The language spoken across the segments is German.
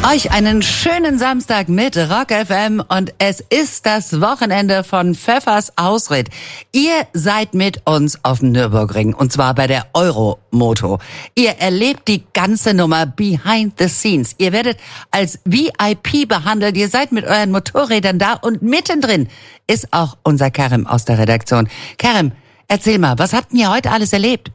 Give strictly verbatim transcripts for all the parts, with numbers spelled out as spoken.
Euch einen schönen Samstag mit Rock F M und es ist das Wochenende von Pfeffers Ausritt. Ihr seid mit uns auf dem Nürburgring und zwar bei der Euromoto. Ihr erlebt die ganze Nummer behind the scenes. Ihr werdet als V I P behandelt. Ihr seid mit euren Motorrädern da und mittendrin ist auch unser Kerem aus der Redaktion. Kerem, erzähl mal, was habt ihr heute alles erlebt?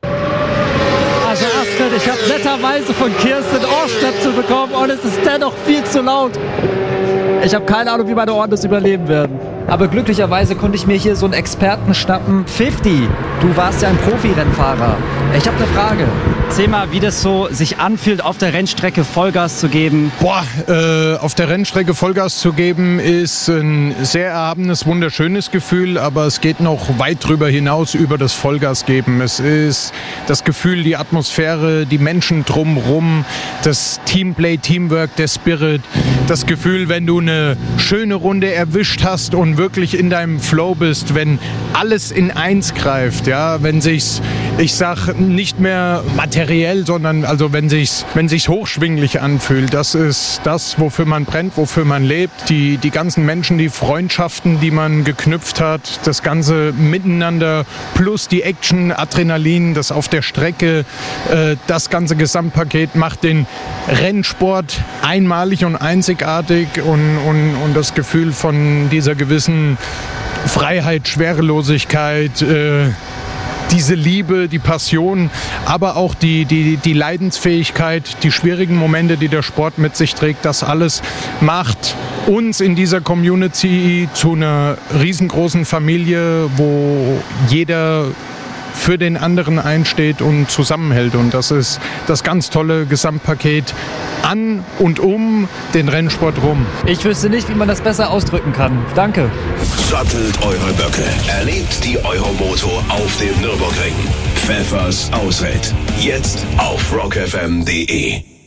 Also Astrid, ich habe netterweise von Kirsten Ohrstöpsel bekommen und es ist dennoch viel zu laut. Ich habe keine Ahnung, wie meine Ohren das überleben werden. Aber glücklicherweise konnte ich mir hier so einen Experten schnappen. fünfzig, du warst ja ein Profi-Rennfahrer. Ich habe eine Frage. Erzähl mal, wie das so sich anfühlt, auf der Rennstrecke Vollgas zu geben. Boah, äh, auf der Rennstrecke Vollgas zu geben ist ein sehr erhabenes, wunderschönes Gefühl, aber es geht noch weit drüber hinaus über das Vollgas geben. Es ist das Gefühl, die Atmosphäre, die Menschen drumherum, das Teamplay, Teamwork, der Spirit, das Gefühl, wenn du eine schöne Runde erwischt hast und wirklich in deinem Flow bist, wenn alles in eins greift, ja, wenn sich's, ich sag nicht mehr materiell, sondern also wenn sich's, wenn sich's hochschwinglich anfühlt, das ist das, wofür man brennt, wofür man lebt, die, die ganzen Menschen, die Freundschaften, die man geknüpft hat, das ganze Miteinander plus die Action, Adrenalin, das auf der Strecke, äh, das ganze Gesamtpaket macht den Rennsport einmalig und einzigartig und, und, und das Gefühl von dieser gewissen Freiheit, Schwerelosigkeit, äh, diese Liebe, die Passion, aber auch die, die, die Leidensfähigkeit, die schwierigen Momente, die der Sport mit sich trägt, das alles macht uns in dieser Community zu einer riesengroßen Familie, wo jeder für den anderen einsteht und zusammenhält. Und das ist das ganz tolle Gesamtpaket an und um den Rennsport rum. Ich wüsste nicht, wie man das besser ausdrücken kann. Danke. Sattelt eure Böcke. Erlebt die Euromoto auf dem Nürburgring. Pfeffers Ausritt. Jetzt auf rock f m punkt d e.